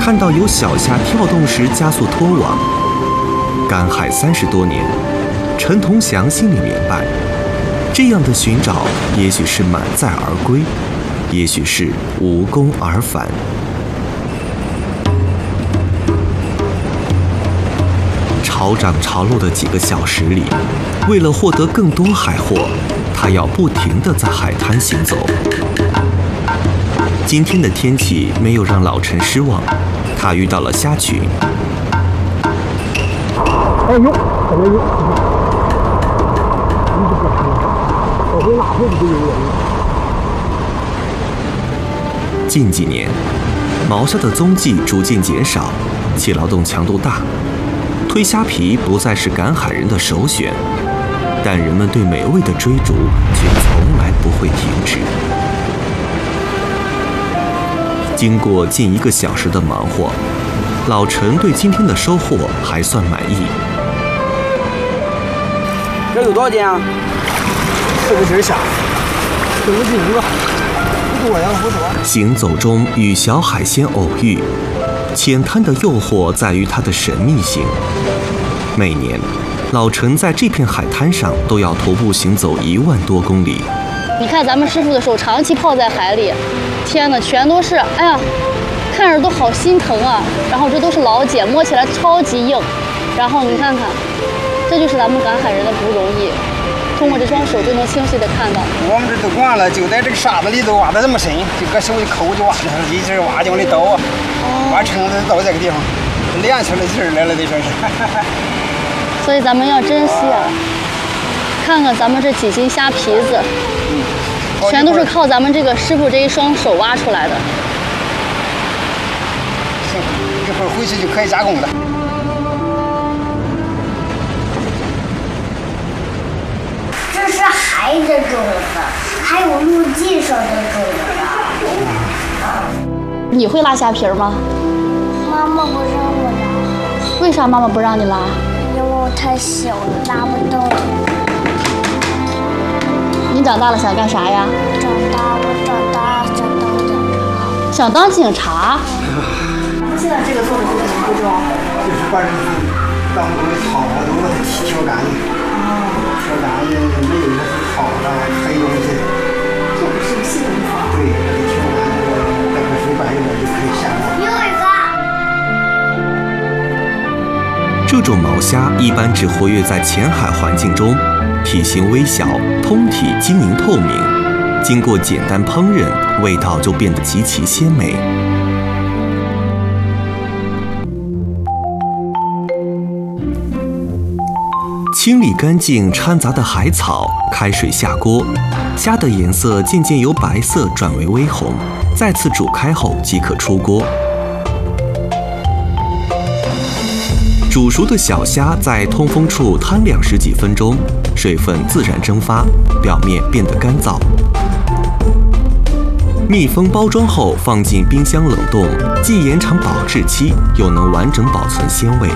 看到有小虾跳动时加速脱网。赶海30多年，陈同祥心里明白，这样的寻找也许是满载而归，也许是无功而返。潮涨潮落的几个小时里，为了获得更多海货，他要不停地在海滩行走。今天的天气没有让老陈失望，他遇到了虾群。 哎呦，怎么有？我会哪会不有人？ 近几年，毛虾的踪迹逐渐减少，其劳动强度大，推虾皮不再是赶海人的首选，但人们对美味的追逐却从来不会停止。经过近1个小时的忙活，老陈对今天的收获还算满意。 这有多少斤啊？4-5斤虾，4-5斤一个，不多呀，不多。 行走中与小海鲜偶遇，浅滩的诱惑在于它的神秘性。每年，老陈在这片海滩上都要徒步行走1万多公里。 你看咱们师傅的手长期泡在海里，天哪，全都是，哎呀，看着都好心疼啊。然后这都是老茧，摸起来超级硬。然后你看看，这就是咱们赶海人的不容易。通过这双手就能清晰地看到。 我们这都惯了，就在这个沙子里头挖得这么深，就搁手一抠就挖上，一直挖就往里倒啊，挖撑的到这个地方，练出来劲儿来了，这算是。 所以咱们要珍惜啊！看看咱们这几斤虾皮子，全都是靠咱们这个师傅这一双手挖出来的。 行，一会儿回去就可以加工了。 这是海的种子，还有陆地上的种子。 你会拉虾皮吗？ 妈妈不让我拉。 为啥妈妈不让你拉？ 因为我太小了，拉不动。 你长大了想干啥呀？ 我长大想当警察。 想当警察？ 现在这个做的是什么步骤？ 就是把这个当中的草啊都给它挑干净。挑干净，没有那些草啊黑东西。 这不是细工法。 对，给挑干净，待会水白一点就可以下锅。 又一个。 这种毛虾一般只活跃在浅海环境中，体型微小，通体晶莹透明，经过简单烹饪，味道就变得极其鲜美。清理干净掺杂的海草，开水下锅，虾的颜色渐渐由白色转为微红，再次煮开后即可出锅。煮熟的小虾在通风处摊晾10几分钟，水分自然蒸发，表面变得干燥。密封包装后放进冰箱冷冻，既延长保质期，又能完整保存鲜味。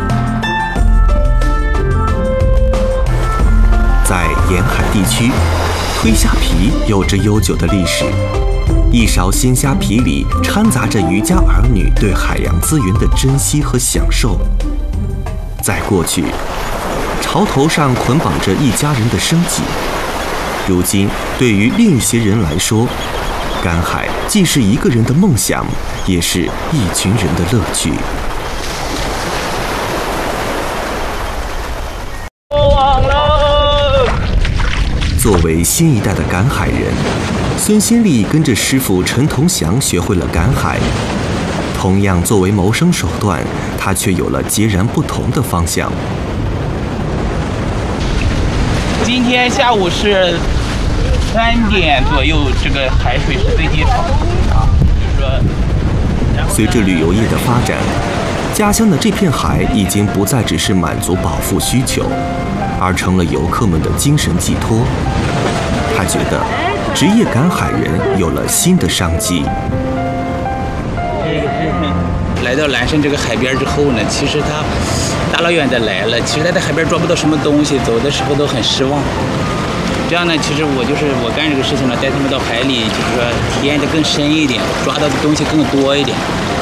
在沿海地区，推虾皮有着悠久的历史。一勺鲜虾皮里掺杂着渔家儿女对海洋资源的珍惜和享受。在过去，潮头上捆绑着一家人的生计。如今，对于另一些人来说，赶海既是一个人的梦想，也是一群人的乐趣。作为新一代的赶海人，孙先利跟着师傅陈同祥学会了赶海。同样作为谋生手段，他却有了截然不同的方向。 今天下午是3点左右，这个海水是最低潮啊，就是说， 随着旅游业的发展，家乡的这片海已经不再只是满足饱腹需求，而成了游客们的精神寄托。他觉得，职业赶海人有了新的商机。 来到蓝山这个海边之后呢，其实他大老远的来了，其实他在海边抓不到什么东西，走的时候都很失望。这样呢，其实我干这个事情呢，带他们到海里，就是说体验的更深一点，抓到的东西更多一点。